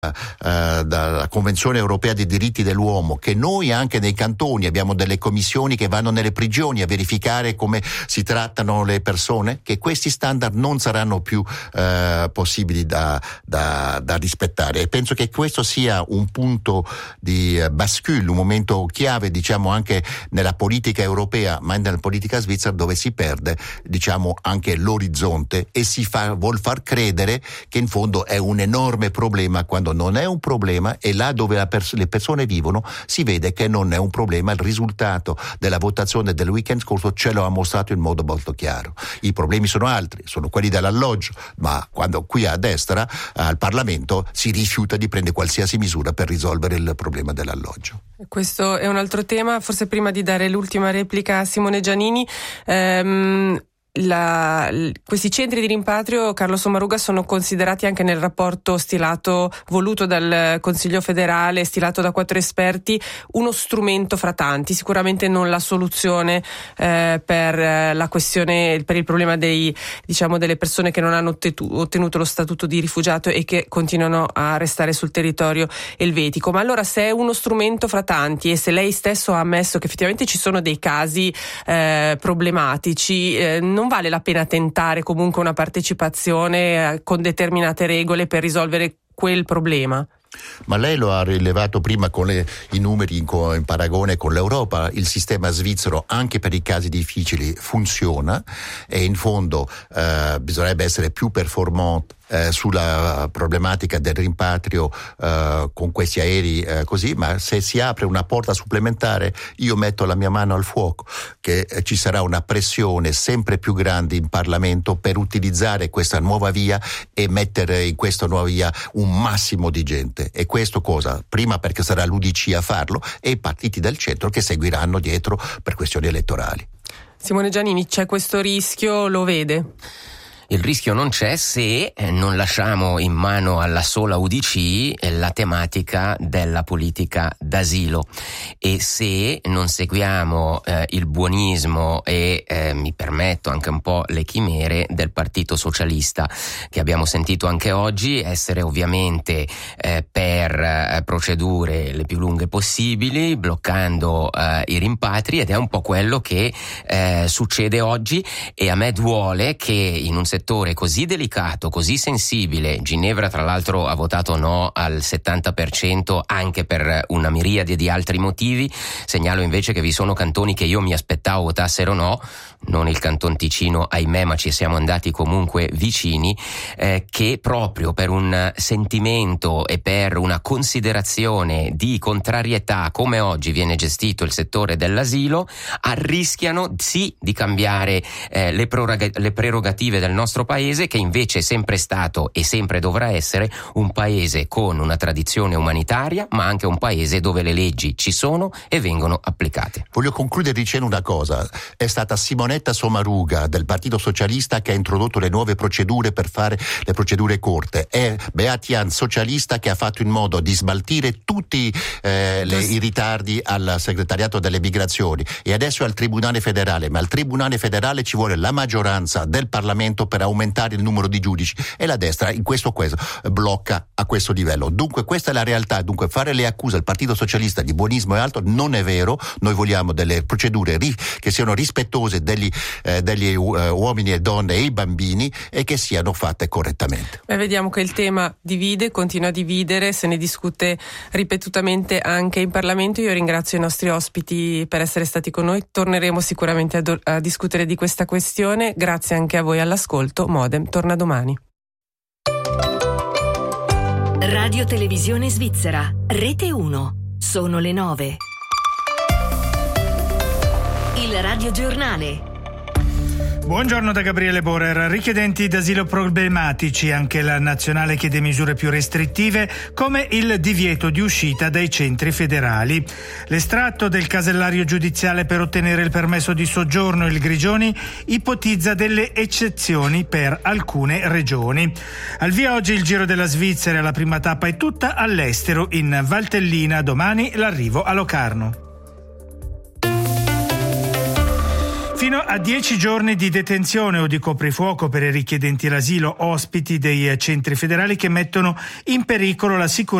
dalla Convenzione Europea dei diritti dell'uomo, che noi anche nei cantoni abbiamo delle commissioni che vanno nelle prigioni a verificare come si trattano le persone, che questi standard non saranno più possibili da rispettare. E penso che questo sia un punto di bascule, un momento chiave, diciamo, anche nella politica europea, ma nella politica svizzera, dove si perde, diciamo, anche l'orizzonte e vuol far credere che in fondo è un enorme problema, quando non è un problema, e là dove le persone vivono si vede che non è un problema. Il risultato della votazione del weekend scorso ce lo ha mostrato in modo molto chiaro. I problemi sono altri, sono quelli dell'alloggio, ma quando qui a destra al Parlamento si rifiuta di prendere qualsiasi misura per risolvere il problema dell'alloggio. Questo è un altro tema. Forse prima di dare l'ultima replica a Simone Giannini, questi centri di rimpatrio, Carlo Sommaruga, sono considerati anche nel rapporto voluto dal Consiglio federale, stilato da 4 esperti, uno strumento fra tanti, sicuramente non la soluzione per la questione, per il problema delle persone che non hanno ottenuto lo statuto di rifugiato e che continuano a restare sul territorio elvetico. Ma allora, se è uno strumento fra tanti, e se lei stesso ha ammesso che effettivamente ci sono dei casi problematici, non vale la pena tentare comunque una partecipazione con determinate regole per risolvere quel problema? Ma lei lo ha rilevato prima con i numeri in paragone con l'Europa. Il sistema svizzero, anche per i casi difficili, funziona, e in fondo bisognerebbe essere più performante sulla problematica del rimpatrio con questi aerei così, ma se si apre una porta supplementare, io metto la mia mano al fuoco che ci sarà una pressione sempre più grande in Parlamento per utilizzare questa nuova via e mettere in questa nuova via un massimo di gente. E questo cosa? Prima perché sarà l'UDC a farlo e i partiti del centro che seguiranno dietro per questioni elettorali. Simone Giannini, c'è questo rischio, lo vede? Il rischio non c'è se non lasciamo in mano alla sola UDC la tematica della politica d'asilo, e se non seguiamo il buonismo e mi permetto anche un po' le chimere del Partito Socialista, che abbiamo sentito anche oggi essere ovviamente per procedure le più lunghe possibili, bloccando i rimpatri, ed è un po' quello che succede oggi. E a me duole che in un settore così delicato, così sensibile, Ginevra tra l'altro ha votato no al 70% anche per una miriade di altri motivi. Segnalo invece che vi sono cantoni che io mi aspettavo votassero no, non il Canton Ticino, ahimè, ma ci siamo andati comunque vicini, che proprio per un sentimento e per una considerazione di contrarietà come oggi viene gestito il settore dell'asilo, arrischiano sì di cambiare le prerogative del nostro paese, che invece è sempre stato e sempre dovrà essere un paese con una tradizione umanitaria, ma anche un paese dove le leggi ci sono e vengono applicate. Voglio concludere dicendo una cosa: è stata Simonetta Sommaruga del Partito Socialista che ha introdotto le nuove procedure per fare le procedure corte, è Beat Jans, socialista, che ha fatto in modo di smaltire tutti i ritardi al segretariato delle migrazioni, e adesso è al Tribunale federale, ma al Tribunale federale ci vuole la maggioranza del Parlamento per aumentare il numero di giudici, e la destra in questo blocca a questo livello. Dunque questa è la realtà. Dunque fare le accuse al Partito Socialista di buonismo e altro non è vero. Noi vogliamo delle procedure che siano rispettose degli uomini e donne e i bambini, e che siano fatte correttamente. Vediamo che il tema divide, continua a dividere, se ne discute ripetutamente anche in Parlamento. Io ringrazio i nostri ospiti per essere stati con noi, torneremo sicuramente a discutere di questa questione. Grazie anche a voi all'ascolto. Modem torna domani. Radio Televisione Svizzera, Rete 1, sono le 9. Il radiogiornale. Buongiorno da Gabriele Borer. Richiedenti d'asilo problematici, anche la nazionale chiede misure più restrittive come il divieto di uscita dai centri federali. L'estratto del casellario giudiziale per ottenere il permesso di soggiorno, il Grigioni, ipotizza delle eccezioni per alcune regioni. Al via oggi il Giro della Svizzera, la prima tappa è tutta all'estero, in Valtellina, domani l'arrivo a Locarno. Fino a 10 giorni di detenzione o di coprifuoco per i richiedenti l'asilo ospiti dei centri federali che mettono in pericolo la sicurezza